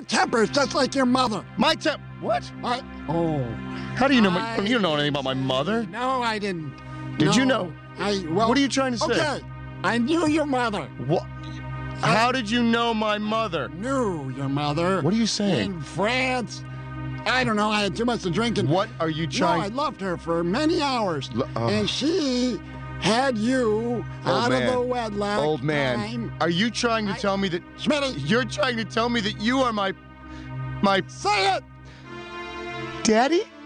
Your temper is just like your mother. What? Oh. How do you know? You don't know anything about my mother. No, I didn't. Did you know? What are you trying to say? Okay, I knew your mother. What? How did you know my mother? Knew your mother. What are you saying? In France. I don't know. I had too much to drink. What are you trying? No, I loved her for many hours. And she had you out of the wedlock. Old man. Are you trying to tell me that... Smitty. You're trying to tell me that you are my... Say it. Daddy?